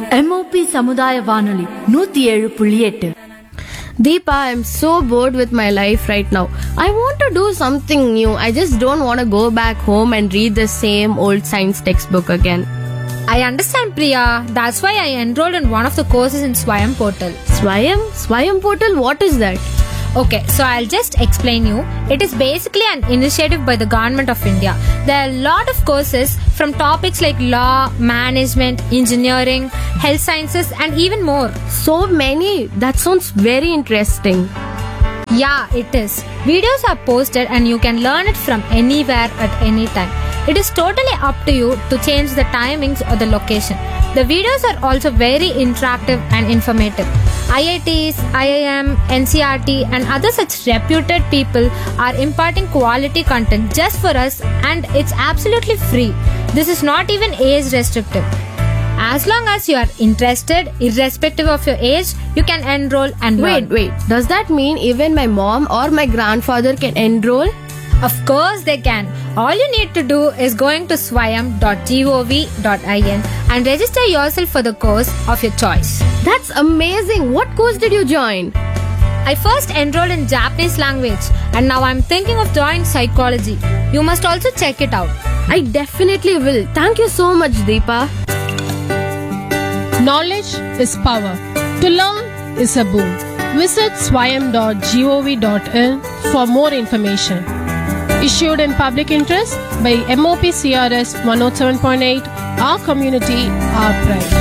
MOP சமுதாய வானொலி 107.8. Deepa, I'm so bored with my life right now. I want to do something new. I just don't want to go back home and read the same old science textbook again. I understand, Priya. That's why I enrolled in one of the courses in Swayam portal. Swayam portal, what is that? Okay, so I'll just explain you. It is basically an initiative by the government of India. There are a lot of courses from topics like law, management, engineering, health sciences and even more. So many. That sounds very interesting. Yeah, it is. Videos are posted and you can learn it from anywhere at any time. It is totally up to you to change the timings or the location. The videos are also very interactive and informative. IITs, IIM, NCRT and other such reputed people are imparting quality content just for us and it's absolutely free. This is not even age restrictive. As long as you are interested, irrespective of your age, you can enroll and learn. Wait. Does that mean even my mom or my grandfather can enroll? Of course they can. All you need to do is going to swayam.gov.in and register yourself for the course of your choice. That's amazing. What course did you join? I first enrolled in Japanese language and now I'm thinking of joining psychology. You must also check it out. I definitely will. Thank you so much, Deepa. Knowledge is power. To learn is a boon. Visit swayam.gov.in for more information. Issued in public interest by MOP CRS 107.8, our community, our pride.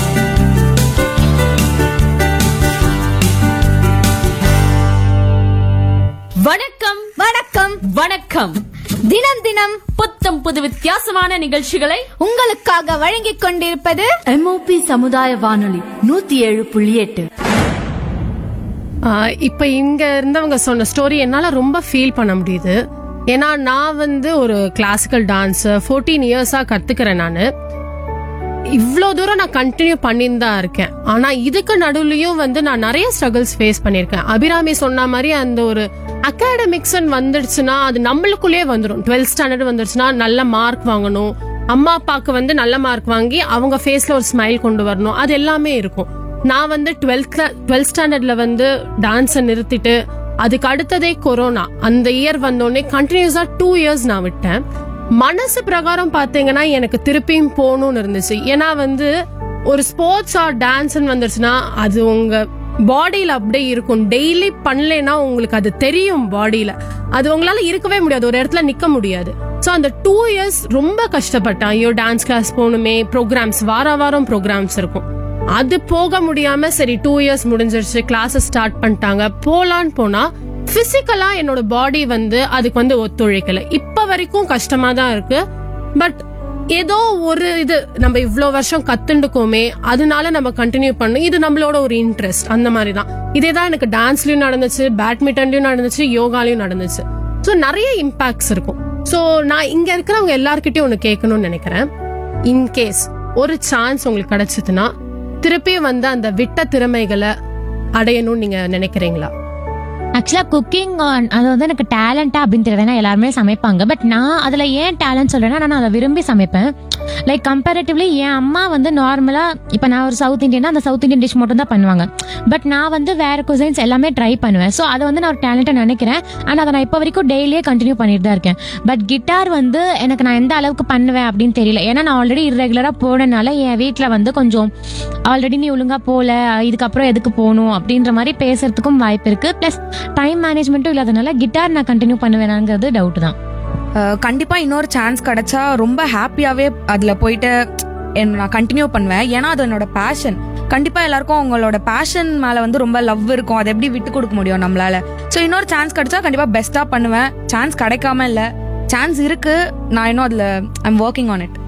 வணக்கம் வணக்கம் வணக்கம். தினம் தினம் புத்தம் புது வித்தியாசமான நிகழ்ச்சிகளை உங்களுக்காக வழங்கிக் கொண்டிருப்பது எம்ஓபி சமுதாய வானொலி 107.8. இப்ப இங்க இருந்தவங்க சொன்ன ஸ்டோரி என்னால ரொம்ப ஃபீல் பண்ண முடியுது. ஏன்னா நான் ஒரு கிளாசிக்கல் டான்ஸ் 14 இயர்ஸா கத்துக்கிறேன். நானு இவ்வளோ தூரம் நான் கண்டினியூ பண்ணின்னு தான் இருக்கேன். ஆனா இதுக்கு நடுவுலயும் நான் நிறைய ஸ்ட்ரகிள்ஸ் ஃபேஸ் பண்ணிருக்கேன். அபிராமி சொன்ன மாதிரி அந்த ஒரு அகாடமிக்ஸ் வந்துடுச்சுன்னா அது நம்மளுக்குள்ளேயே வந்துடும். 12th ஸ்டாண்டர்ட் வந்துடுச்சுன்னா நல்ல மார்க் வாங்கணும், அம்மா அப்பாவுக்கு நல்ல மார்க் வாங்கி அவங்க ஃபேஸ்ல ஒரு ஸ்மைல் கொண்டு வரணும், அது எல்லாமே இருக்கும். நான் 12th ஸ்டாண்டர்ட்ல டான்ஸை நிறுத்திட்டு அதுக்கு அடுத்ததே கொரோனா. அந்த இயர் வந்தோடனே கண்டினியூஸா 2 இயர்ஸ் நான் விட்டேன். மனசு பிரகாரம் பாத்தீங்கன்னா எனக்கு திருப்பியும் போகணும்னு இருந்துச்சு. ஏன்னா ஒரு ஸ்போர்ட்ஸ் ஆர் டான்ஸ் வந்துருச்சுன்னா அது உங்க பாடியில அப்படியே இருக்கும். டெய்லி பண்ணலைன்னா உங்களுக்கு அது தெரியும் பாடியில. அது உங்களால இருக்கவே முடியாது, ஒரு இடத்துல நிக்க முடியாது. சோ அந்த 2 இயர்ஸ் ரொம்ப கஷ்டப்பட்டேன். ஐயோ டான்ஸ் கிளாஸ் போகணுமே, ப்ரோக்ராம்ஸ் வாரம் ப்ரோக்ராம்ஸ் இருக்கும். அது போக முடியாம சரி 2 இயர்ஸ் முடிஞ்சிருச்சு, கிளாஸஸ் ஸ்டார்ட் பண்ணிட்டாங்க. போலான்னு போனா பிசிக்கலா என்னோட பாடி அதுக்கு ஒத்துழைக்கல. இப்ப வரைக்கும் கஷ்டமா தான் இருக்கு. பட் ஏதோ ஒரு இது நம்ம இவ்ளோ வருஷம் கத்துண்டுக்கோமே, அதனால நம்ம கண்டினியூ பண்ணணும். இது நம்மளோட ஒரு இன்ட்ரெஸ்ட். அந்த மாதிரிதான் இதேதான் எனக்கு டான்ஸ்லயும் நடந்துச்சு, பேட்மிண்டன்லயும் நடந்துச்சு, யோகாலயும் நடந்துச்சு. சோ நிறைய இம்பாக்ட்ஸ் இருக்கும். சோ நான் இங்க இருக்கிறவங்க எல்லார்கிட்டயும் ஒண்ணு கேட்கணும்னு நினைக்கிறேன். இன்கேஸ் ஒரு சான்ஸ் உங்களுக்கு கிடைச்சதுன்னா திருப்பியும் அந்த விட்ட திறமைகளை அடையணும்னு நீங்க நினைக்கிறீங்களா? ஆக்சுவலா குக்கிங் அது எனக்கு டேலண்டா அப்படின்னு தெரியல. ஏன்னா எல்லாருமே சமைப்பாங்க. பட் நான் அதுல ஏன் டேலண்ட் சொல்றேன்னா நான் அதை விரும்பி சமைப்பேன். லைக் கம்பேரிட்டிவ்லி என் அம்மா நார்மலா இப்ப நான் ஒரு சவுத் இந்தியன், அந்த சவுத் இந்தியன் டிஷ் மட்டும் தான் பண்ணுவாங்க. பட் நான் வேற குசைன்ஸ் எல்லாமே ட்ரை பண்ணுவேன். ஸோ அதை நான் ஒரு டேலண்டா நினைக்கிறேன். அண்ட் அதை நான் இப்போ வரைக்கும் டெய்லியே கண்டினியூ பண்ணிட்டு தான் இருக்கேன். பட் கிட்டார் எனக்கு நான் எந்த அளவுக்கு பண்ணுவேன் அப்படின்னு தெரியல. ஏன்னா நான் ஆல்ரெடி இர்ரெகுலரா போனனால என் வீட்டுல கொஞ்சம் ஆல்ரெடி நீ ஒழுங்கா போல, இதுக்கப்புறம் எதுக்கு போகணும் அப்படின்ற மாதிரி பேசுறதுக்கும் வாய்ப்பு இருக்கு. பிளஸ் டைம் மேனேஜ்மெண்ட்டும் இல்லாதனால கிட்டார் நான் கண்டினியூ பண்ணுவேனாங்கிறது டவுட் தான். கண்டிப்பா இன்னொரு சான்ஸ் கிடைச்சா ரொம்ப ஹாப்பியாவே அதுல போயிட்டு நான் கண்டினியூ பண்ணுவேன். ஏன்னா அது என்னோட பேஷன். கண்டிப்பா எல்லாருக்கும் அவங்களோட பேஷன் மேல ரொம்ப லவ் இருக்கும். அதை எப்படி விட்டு கொடுக்க முடியும் நம்மளால? சோ இன்னொரு சான்ஸ் கிடைச்சா கண்டிப்பா பெஸ்டா பண்ணுவேன். சான்ஸ் கிடைக்காம இல்ல, சான்ஸ் இருக்கு. நான் இன்னும் அதுல I'm working on it.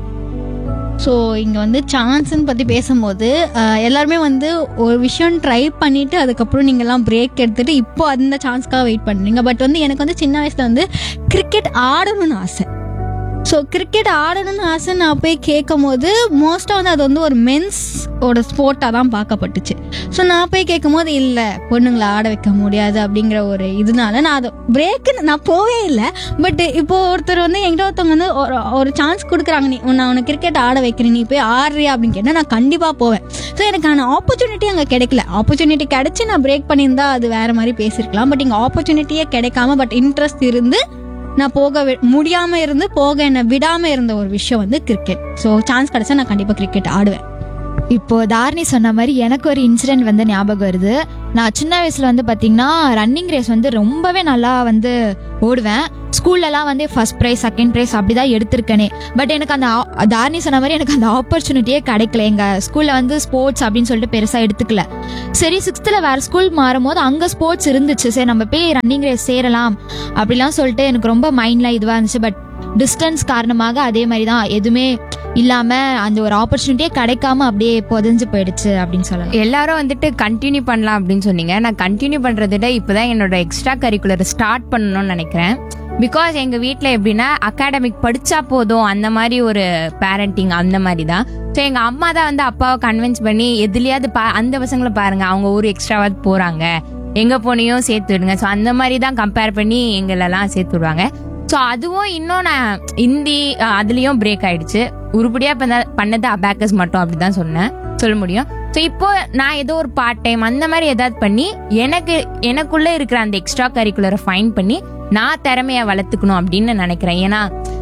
So இங்கே சான்ஸ்ன்னு பற்றி பேசும்போது எல்லாருமே ஒரு விஷயம் ட்ரை பண்ணிவிட்டு அதுக்கப்புறம் நீங்கள்லாம் பிரேக் எடுத்துகிட்டு இப்போ அந்த சான்ஸ்க்காக வெயிட் பண்ணுறீங்க. பட் எனக்கு சின்ன வயசில் கிரிக்கெட் ஆடணும்னு ஆசை. ஸோ கிரிக்கெட் ஆடணும்னு ஆசை நான் போய் கேட்கும் போது மோஸ்ட்டாக வந்து அது வந்து ஒரு மென்ஸோட ஸ்போர்ட்டாக தான் பார்க்கப்பட்டுச்சு. ஸோ நான் போய் கேட்கும் போது இல்லை பொண்ணுங்களை ஆட வைக்க முடியாது அப்படிங்கிற ஒரு இதனால நான் அதை பிரேக்குன்னு நான் போவே இல்லை. பட் இப்போ ஒருத்தர் வந்து என்கிட்ட ஒருத்தவங்க வந்து ஒரு சான்ஸ் கொடுக்குறாங்க, நீ நான் உனக்கு கிரிக்கெட் ஆட வைக்கிறேன், நீ போய் ஆடுறியா அப்படின்னு கேட்டால் நான் கண்டிப்பாக போவேன். ஸோ எனக்கான ஆப்பர்ச்சுனிட்டி அங்கே கிடைக்கல. ஆப்பர்ச்சுனிட்டி கிடைச்சி நான் பிரேக் பண்ணியிருந்தா அது வேற மாதிரி பேசியிருக்கலாம். பட் இங்கே ஆப்பர்ச்சுனிட்டியே கிடைக்காம பட் இன்ட்ரெஸ்ட் இருந்து நான் போக முடியாம இருந்து போக என்ன விடாம இருந்த ஒரு விஷயம் வந்து கிரிக்கெட். ஸோ சான்ஸ் கிடைச்சா நான் கண்டிப்பா கிரிக்கெட் ஆடுவேன். இப்போ தாரணி சொன்ன மாதிரி எனக்கு ஒரு இன்சிடென்ட் வந்து ஞாபகம் வருது. நான் சின்ன வயசுல வந்து பாத்தீங்கன்னா ரன்னிங் ரேஸ் வந்து ரொம்பவே நல்லா வந்து ஓடுவேன். ஸ்கூல்லலாம் வந்து ஃபர்ஸ்ட் ப்ரைஸ் செகண்ட் ப்ரைஸ் அப்படிதான் எடுத்திருக்கேனே. பட் எனக்கு அந்த தாரணி சொன்ன மாதிரி எனக்கு அந்த ஆப்பர்ச்சுனிட்டியே கிடைக்கல. எங்க ஸ்கூல்ல வந்து ஸ்போர்ட்ஸ் அப்படின்னு சொல்லிட்டு பெருசா எடுத்துக்கல. சரி 6th வேற ஸ்கூல் மாறும்போது அங்க ஸ்போர்ட்ஸ் இருந்துச்சு. சரி நம்ம போய் ரன்னிங் ரேஸ் சேரலாம் அப்படிலாம் சொல்லிட்டு எனக்கு ரொம்ப மைண்ட்ல இதுவா இருந்துச்சு. பட் டிஸ்டன்ஸ் காரணமாக அதே மாதிரி தான் எதுவுமே இல்லாம அந்த ஒரு ஆப்பர்ச்சுனிட்டியே கிடைக்காம அப்படியே புதஞ்சு போயிடுச்சு அப்படின்னு சொல்லலாம். எல்லாரும் வந்துட்டு கண்டினியூ பண்ணலாம் அப்படின்னு சொன்னீங்க. நான் கண்டினியூ பண்றதை விட இப்பதான் என்னோட எக்ஸ்ட்ரா கரிக்குலர் ஸ்டார்ட் பண்ணணும்னு நினைக்கிறேன். பிகாஸ் எங்க வீட்டில் எப்படின்னா அகாடமிக் படிச்சா போதும் அந்த மாதிரி ஒரு பேரண்டிங் அந்த மாதிரி தான். ஸோ எங்க அம்மா தான் வந்து அப்பாவை கன்வின்ஸ் பண்ணி எதுலையாவது அந்த பசங்களை பாருங்க அவங்க ஒரு எக்ஸ்ட்ராவாவது போறாங்க, எங்க போனையும் சேர்த்து விடுங்க. ஸோ அந்த மாதிரி தான் கம்பேர் பண்ணி எங்களெல்லாம் சேர்த்து விடுவாங்க. ஸோ அதுவும் இன்னும் நான் ஹிந்தி அதுலயும் பிரேக் ஆயிடுச்சு. உருப்படியா பண்ணது அபாக்கஸ் மட்டும் அப்படிதான் சொல்ல முடியும். ஸோ இப்போ நான் ஏதோ ஒரு பார்ட் டைம் அந்த மாதிரி ஏதாவது பண்ணி எனக்குள்ள இருக்கிற அந்த எக்ஸ்ட்ரா கரிக்குலரை ஃபைன் பண்ணி நான் திறமைய வளர்த்துக்கணும் அப்படின்னு நினைக்கிறேன். ஏன்னா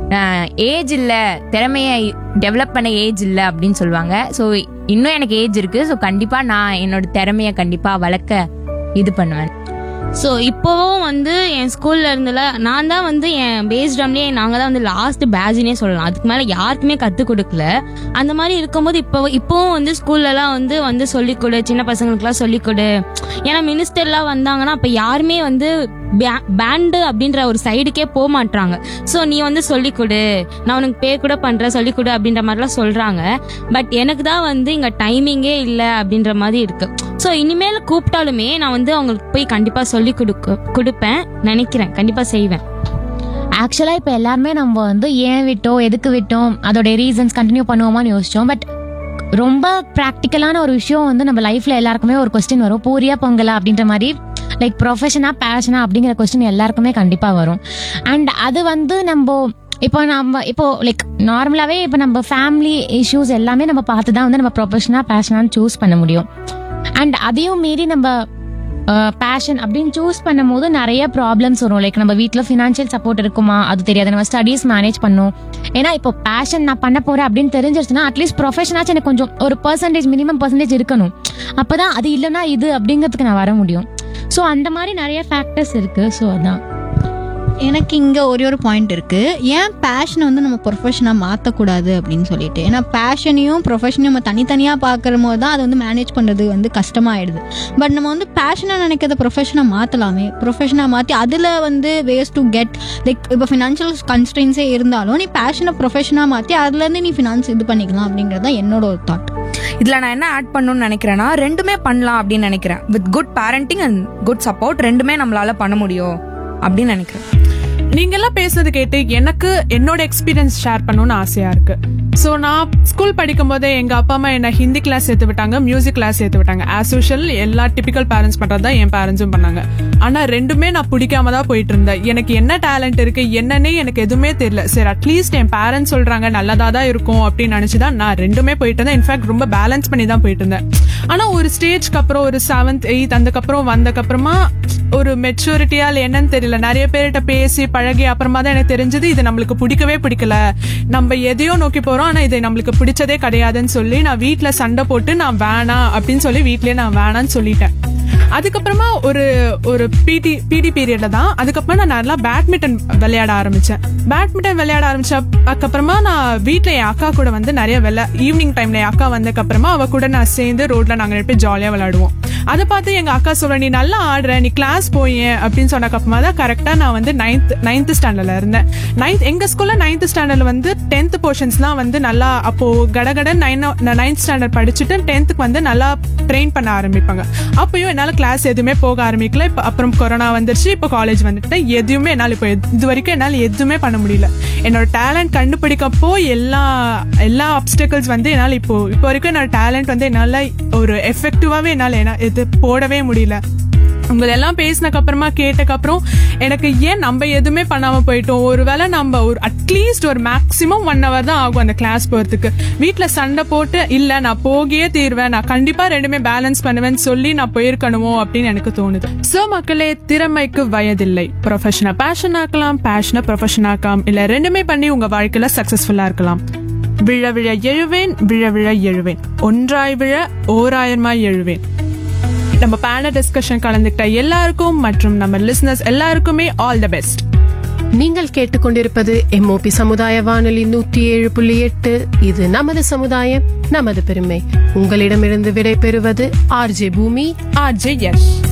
ஏஜ் இல்ல, திறமைய டெவலப் பண்ண ஏஜ் இல்ல அப்படின்னு சொல்லுவாங்க. ஸோ இன்னும் எனக்கு ஏஜ் இருக்கு. ஸோ கண்டிப்பா நான் என்னோட திறமைய கண்டிப்பா வளர்க்க இது பண்ணுவேன். ஸோ இப்போவும் வந்து என் ஸ்கூல்ல இருந்துல நான் தான் வந்து என் பேஸ் ட்ரம்லேயே நாங்கள் தான் வந்து லாஸ்ட் பேட்ச்னே சொல்லலாம். அதுக்கு மேலே யாருக்குமே கற்றுக் கொடுக்கல. அந்த மாதிரி இருக்கும்போது இப்போவும் வந்து ஸ்கூல்லலாம் வந்து சொல்லிக் கொடு, சின்ன பசங்களுக்குலாம் சொல்லிக் கொடு. ஏன்னா மினிஸ்டர்லாம் வந்தாங்கன்னா அப்போ யாருமே வந்து பேண்டு அப்படின்ற ஒரு சைடுக்கே போக மாட்டாங்க. ஸோ நீ வந்து சொல்லிக் கொடு, நான் உனக்கு பே கூட பண்றேன் சொல்லிக் கொடு அப்படின்ற மாதிரிலாம் சொல்றாங்க. பட் எனக்கு தான் வந்து இங்க டைமிங்கே இல்லை அப்படின்ற மாதிரி இருக்கு. ஸோ இனிமேல் கூப்பிட்டாலுமே நான் வந்து அவங்களுக்கு போய் கண்டிப்பா சொல்லி கொடுப்பேன் நினைக்கிறேன், கண்டிப்பா செய்வேன். ஆக்சுவலா இப்ப எல்லாருமே நம்ம வந்து ஏன் விட்டோம், எதுக்கு விட்டோம், அதோட ரீசன்ஸ் கண்டினியூ பண்ணுவோமான்னு யோசிச்சோம். பட் ரொம்ப ப்ராக்டிக்கலான ஒரு விஷயம் வந்து நம்ம லைஃப்ல எல்லாருக்குமே ஒரு கொஸ்டின் வரும், பூரியா பொங்கலா அப்படின்ற மாதிரி. லைக் ப்ரொஃபஷனா பேஷனா அப்படிங்கிற கொஸ்டின் எல்லாருக்குமே கண்டிப்பா வரும். அண்ட் அது வந்து நம்ம இப்போ லைக் நார்மலாவே இப்போ நம்ம ஃபேமிலி இஷ்யூஸ் எல்லாமே நம்ம பார்த்து தான் வந்து நம்ம ப்ரொஃபஷனா பேஷனான்னு சூஸ் பண்ண முடியும். அண்ட் அதையும் மீறி நம்ம பேஷன் அப்படின்னு சூஸ் பண்ணும் போது நிறைய ப்ராப்ளம்ஸ் வரும். லைக் நம்ம வீட்டில் ஃபினான்ஷியல் சப்போர்ட் இருக்குமா அது தெரியாது, நம்ம ஸ்டடீஸ் மேனேஜ் பண்ணும். ஏன்னா இப்போ பேஷன் நான் பண்ண போறேன் அப்படின்னு தெரிஞ்சிருச்சுன்னா அட்லீஸ்ட் ப்ரொஃபஷனாச்சும் எனக்கு கொஞ்சம் ஒரு மினிமம் பர்சன்டேஜ் இருக்கணும். அப்பதான் அது இல்லைன்னா இது அப்படிங்கிறதுக்கு நான் வர முடியும். ஸோ அந்த மாதிரி நிறைய ஃபேக்டர்ஸ் இருக்கு. ஸோ அதான் எனக்கு இங்கே ஒரே ஒரு பாயிண்ட் இருக்குது. ஏன் பேஷனை வந்து நம்ம ப்ரொஃபஷனாக மாற்றக்கூடாது அப்படின்னு சொல்லிட்டு. ஏன்னா பேஷனையும் ப்ரொஃபஷனையும் நம்ம தனித்தனியாக பார்க்குற போது தான் அது வந்து மேனேஜ் பண்ணுறது வந்து கஷ்டமாயிடுது. பட் நம்ம வந்து பேஷனாக நினைக்கிறத ப்ரொஃபஷனாக மாற்றலாமே. ப்ரொஃபஷனாக மாற்றி அதில் வந்து வேஸ் டு கெட் லைக் இப்போ ஃபினான்ஷியல் கன்ஸ்ட்ரெயின்ஸே இருந்தாலும் நீ பேஷனை ப்ரொஃபஷனாக மாற்றி அதுலேருந்து நீ ஃபினான்ஸ் இது பண்ணிக்கலாம் அப்படிங்கிறது தான் என்னோட ஒரு தாட். இதுல நான் என்ன ஆட் பண்ணணும்னு நினைக்கிறேன்னா ரெண்டுமே பண்ணலாம் அப்படின்னு நினைக்கிறேன். With good parenting and good support ரெண்டுமே நம்மளால பண்ண முடியும் அப்படின்னு நினைக்கிறேன். நீங்க எல்லாம் பேசுறது கேட்டு எனக்கு என்னோட எக்ஸ்பீரியன்ஸ் ஷேர் பண்ணணும்னு ஆசையா இருக்கு. ஸோ நான் ஸ்கூல் படிக்கும் போதே எங்க அப்பா அம்மா என்ன ஹிந்தி கிளாஸ் சேர்த்து விட்டாங்க, மியூசிக் கிளாஸ் சேர்த்து விட்டாங்க. ஆஸ் யூஷுவல் எல்லா டிபிக்கல் பேரண்ட்ஸ் பண்றதுதான் என் பேரண்ட்ஸும் பண்ணாங்க. ஆனா ரெண்டுமே நான் பிடிக்காம தான் போயிட்டு இருந்தேன். எனக்கு என்ன டேலண்ட் இருக்கு என்னன்னே எனக்கு எதுவுமே தெரியல. சரி அட்லீஸ்ட் என் பேரண்ட்ஸ் சொல்றாங்க நல்லதா தான் இருக்கும் அப்படின்னு நினைச்சுதான் நான் ரெண்டுமே போயிட்டு இருந்தேன். இன்ஃபேக்ட் ரொம்ப பேலன்ஸ் பண்ணி தான் போயிட்டு இருந்தேன். ஆனா ஒரு ஸ்டேஜ்க்கு அப்புறம் ஒரு 7th 8th அதுக்கப்புறம் வந்தக்கப்புறமா ஒரு மெச்சூரிட்டியா என்னன்னு தெரியல, நிறைய பேர்கிட்ட பேசி பழகி அப்புறமா தான் எனக்கு தெரிஞ்சது இது நம்மளுக்கு பிடிக்கவே பிடிக்கல, நம்ம எதையோ நோக்கி போறோம் ஆனா இது நம்மளுக்கு பிடிச்சதே கிடையாதுன்னு சொல்லி நான் வீட்டுல சண்டை போட்டு நான் வேணாம் அப்படின்னு சொல்லி வீட்லயே நான் வேணான்னு சொல்லிட்டேன். அதுக்கப்புறமா ஒரு பிடி பீரியட்ல தான் அதுக்கப்புறம் நான் நல்லா பேட்மிண்டன் விளையாட ஆரம்பிச்சேன். அதுக்கப்புறமா நான் வீட்டுல என் அக்கா கூட வந்து நிறைய ஈவினிங் டைம்ல என் அக்கா வந்ததுக்கு அப்புறமா அவ கூட நான் சேர்ந்து ரோட்ல நாங்க போய் ஜாலியா விளையாடுவோம். அதை பார்த்து எங்க அக்கா சொல்ற நீ நல்லா ஆடுற, நீ கிளாஸ் போயேன் அப்படின்னு சொன்னக்கு அப்புறமா தான் கரெக்டா நான் வந்து நைன்த் ஸ்டாண்டர்ட்ல இருந்தேன். எங்க ஸ்கூல்ல 9th ஸ்டாண்டர்ட்ல வந்து 10th போர்ஷன்ஸ்லாம் வந்து நல்லா அப்போ கடகட 9th ஸ்டாண்டர்ட் படிச்சுட்டு 10th வந்து நல்லா ட்ரெயின் பண்ண ஆரம்பிப்பாங்க. அப்பயும் என்னால கிளாஸ் எதுவுமே போக ஆரம்பிக்கல. இப்போ அப்புறம் கொரோனா வந்துருச்சு, இப்போ காலேஜ் வந்துட்டு எதுவுமே என்னால் இப்போ இது வரைக்கும் என்னால் எதுவுமே பண்ண முடியல. என்னோட டேலண்ட் கண்டுபிடிக்கப்போ எல்லா அப்டக்கிள்ஸ் வந்து என்னால் இப்போ வரைக்கும் என்னோட டேலண்ட் வந்து என்னால் ஒரு எஃபெக்டிவாவே என்னால் இது போடவே முடியல. உங்களெல்லாம் பேசினக்கு அப்புறமா கேட்டக்கப்புறம் எனக்கு ஏன் நம்ம எதுவுமே பண்ணாம போயிட்டோம். ஒருவேளை நம்ம ஒரு அட்லீஸ்ட் ஒரு மேக்ஸிமம் 1 hour தான் ஆகும் அந்த கிளாஸ் போறதுக்கு. வீட்டுல சண்டை போட்டு இல்ல நான் போகியே தீர்வேன், நான் கண்டிப்பா ரெண்டுமே பேலன்ஸ் பண்ணுவேன்னு சொல்லி நான் போயிருக்கணுமோ அப்படின்னு எனக்கு தோணுது. சோ மக்களே, திறமைக்கு வயதில்லை. ப்ரொஃபஷனை பேஷன் ஆக்கலாம், பேஷனை ப்ரொஃபஷன் ஆக்கலாம், இல்ல ரெண்டுமே பண்ணி உங்க வாழ்க்கையில சக்சஸ்ஃபுல்லா இருக்கலாம். விழ விழ எழுவேன், விழ விழ எழுவேன், ஒன்றாய் விழ 1000 எழுவேன். நம்ம பேனல் டிஸ்கஷன் கலந்துக்கிட்ட எல்லாருக்கும் மற்றும் நம்ம லிசனர்ஸ் எல்லாருக்குமே ஆல் தி பெஸ்ட். நீங்கள் கேட்டுக்கொண்டிருப்பது MOP சமுதாய வானொலி 107.8. இது நமது சமுதாயம், நமது பெருமை. உங்களிடமிருந்து விடை பெறுவது RJ பூமி, RJ யஷ்.